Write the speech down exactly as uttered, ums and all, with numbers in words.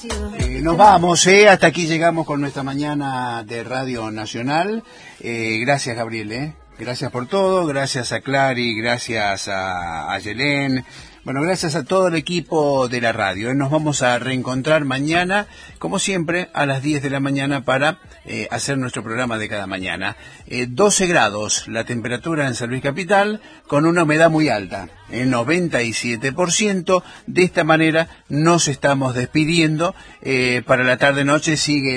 Eh, nos vamos, eh, hasta aquí llegamos con nuestra mañana de Radio Nacional. Eh, gracias, Gabriel, eh. Gracias por todo, gracias a Clary, gracias a, a Yelén. Bueno, gracias a todo el equipo de la radio. Nos vamos a reencontrar mañana, como siempre, a las diez de la mañana para eh, hacer nuestro programa de cada mañana. Eh, doce grados la temperatura en San Luis Capital, con una humedad muy alta, el noventa y siete por ciento. De esta manera nos estamos despidiendo. Eh, para la tarde-noche sigue